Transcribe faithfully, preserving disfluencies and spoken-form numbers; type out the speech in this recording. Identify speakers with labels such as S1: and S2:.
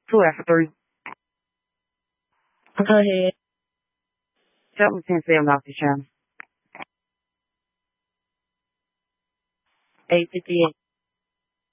S1: two after three.
S2: Go ahead.
S1: Tell me ten seven off the channel.
S2: eight fifty-eight.